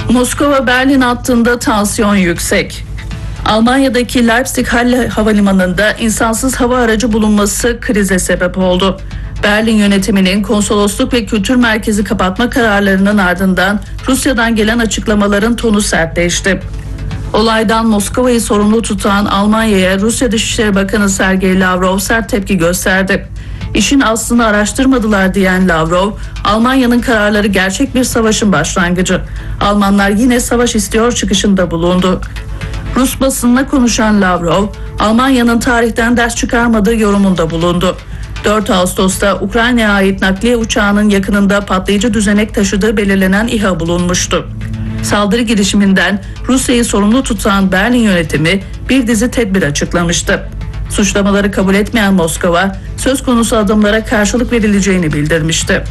Moskova-Berlin hattında tansiyon yüksek. Almanya'daki Leipzig-Halle havalimanında insansız hava aracı bulunması krize sebep oldu. Berlin yönetiminin konsolosluk ve kültür merkezi kapatma kararlarının ardından Rusya'dan gelen açıklamaların tonu sertleşti. Olaydan Moskova'yı sorumlu tutan Almanya'ya Rusya Dışişleri Bakanı Sergey Lavrov sert tepki gösterdi. İşin aslını araştırmadılar diyen Lavrov, Almanya'nın kararları gerçek bir savaşın başlangıcı. Almanlar yine savaş istiyor çıkışında bulundu. Rus basınına konuşan Lavrov, Almanya'nın tarihten ders çıkarmadığı yorumunda bulundu. 4 Ağustos'ta Ukrayna'ya ait nakliye uçağının yakınında patlayıcı düzenek taşıdığı belirlenen İHA bulunmuştu. Saldırı girişiminden Rusya'yı sorumlu tutan Berlin yönetimi bir dizi tedbir açıklamıştı. Suçlamaları kabul etmeyen Moskova, söz konusu adımlara karşılık verileceğini bildirmişti.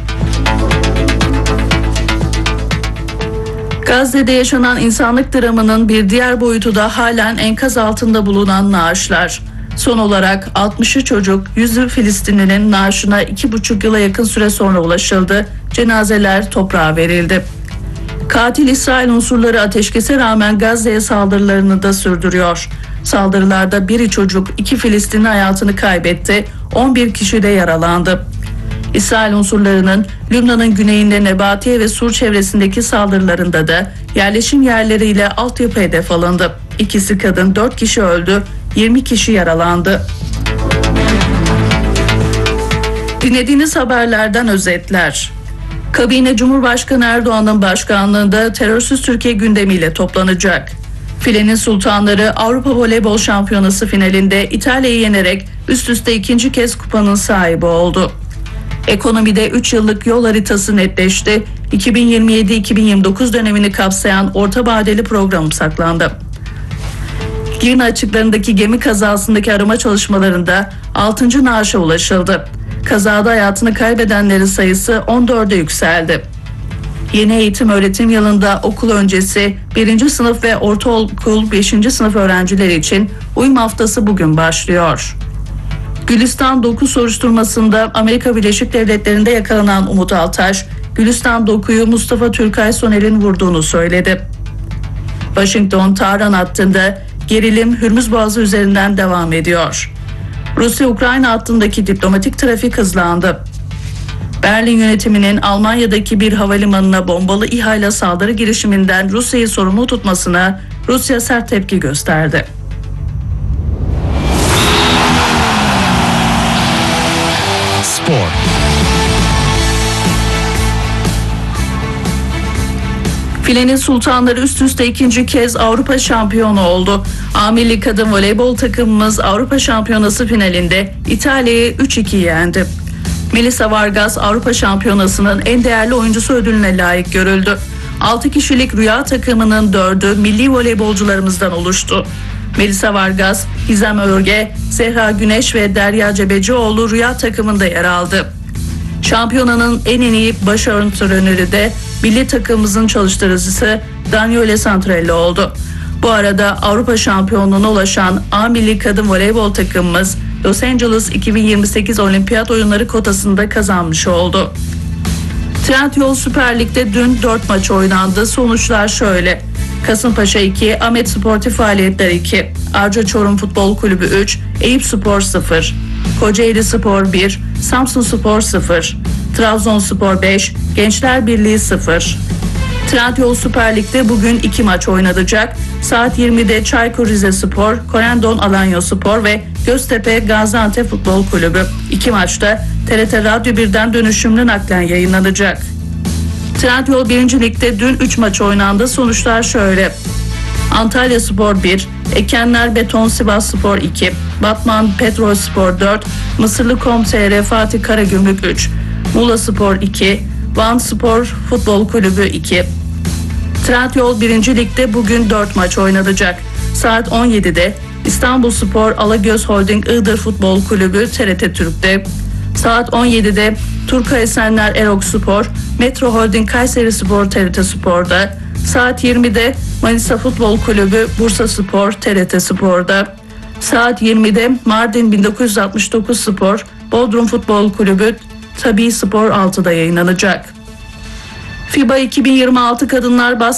Gazze'de yaşanan insanlık dramının bir diğer boyutu da halen enkaz altında bulunan naaşlar. Son olarak 60'ı çocuk, 100'ü Filistinlinin naaşına 2,5 yıla yakın süre sonra ulaşıldı. Cenazeler toprağa verildi. Katil İsrail unsurları ateşkese rağmen Gazze'ye saldırılarını da sürdürüyor. Saldırılarda biri çocuk, 2 Filistinli hayatını kaybetti, 11 kişi de yaralandı. İsrail unsurlarının Lübnan'ın güneyinde Nebatiye ve Sur çevresindeki saldırılarında da yerleşim yerleriyle altyapı hedef alındı. 2'si kadın, 4 kişi öldü, 20 kişi yaralandı. Dinlediğiniz haberlerden özetler. Kabine Cumhurbaşkanı Erdoğan'ın başkanlığında terörsüz Türkiye gündemiyle toplanacak. Filenin Sultanları Avrupa Voleybol Şampiyonası finalinde İtalya'yı yenerek üst üste ikinci kez kupanın sahibi oldu. Ekonomide 3 yıllık yol haritası netleşti. 2027-2029 dönemini kapsayan orta vadeli program saklandı. Girne açıklarındaki gemi kazasındaki arama çalışmalarında 6. naaşa ulaşıldı. Kazada hayatını kaybedenlerin sayısı 14'e yükseldi. Yeni eğitim öğretim yılında okul öncesi 1. sınıf ve ortaokul 5. sınıf öğrencileri için uyum haftası bugün başlıyor. Gülistan Doku soruşturmasında Amerika Birleşik Devletleri'nde yakalanan Umut Altaş, Gülistan Doku'yu Mustafa Türkay Soner'in vurduğunu söyledi. Washington-Tahran hattında gerilim Hürmüz Boğazı üzerinden devam ediyor. Rusya-Ukrayna hattındaki diplomatik trafik hızlandı. Berlin yönetiminin Almanya'daki bir havalimanına bombalı İHA ile saldırı girişiminden Rusya'yı sorumlu tutmasına Rusya sert tepki gösterdi. Spor. Filenin Sultanları üst üste ikinci kez Avrupa şampiyonu oldu. A Milli Kadın Voleybol takımımız Avrupa Şampiyonası finalinde İtalya'yı 3-2 yendi. Melissa Vargas Avrupa Şampiyonası'nın en değerli oyuncusu ödülüne layık görüldü. 6 kişilik Rüya takımının 4'ü milli voleybolcularımızdan oluştu. Melissa Vargas, Gizem Örge, Zehra Güneş ve Derya Cebecioğlu Rüya takımında yer aldı. Şampiyonanın en iyi baş antrenörü de milli takımımızın çalıştırıcısı Daniele Santrelli oldu. Bu arada Avrupa şampiyonluğuna ulaşan A Milli Kadın Voleybol takımımız Los Angeles 2028 Olimpiyat Oyunları kotasında kazanmış oldu. Trendyol Süper Lig'de dün 4 maç oynandı. Sonuçlar şöyle: Kasımpaşa 2, Ahmet Sportif Faaliyetler 2, Arca Çorum Futbol Kulübü 3, Eyüpspor 0, Kocaeli Spor 1, Samsunspor 0, Trabzonspor 5, Gençler Birliği 0. Trendyol Süper Lig'de bugün 2 maç oynanacak. Saat 20'de Çaykur Rizespor, Korendon Alanyaspor ve Göztepe Gaziantep Futbol Kulübü. 2 maçta TRT Radyo 1'den dönüşümlü naklen yayınlanacak. Trendyol 1. Lig'de dün 3 maç oynandı. Sonuçlar şöyle: Antalyaspor 1, Ekenler Beton Sivasspor 2, Batman Petrolspor 4, Mısırlı Com.tr Fatih Karagümrük 3, Muğlaspor 2, Van Spor Futbol Kulübü 2. Trendyol 1. Lig'de bugün 4 maç oynanacak. Saat 17'de İstanbulspor Alagöz Holding Iğdır Futbol Kulübü TRT Türk'te. Saat 17'de Turka Esenler Erokspor, Metro Holding Kayserispor TRT Spor'da. Saat 20'de Manisa Futbol Kulübü Bursaspor TRT Spor'da. Saat 20'de Mardin 1969 Spor, Bodrum Futbol Kulübü Tabii Spor 6'da yayınlanacak. FIBA 2026 Kadınlar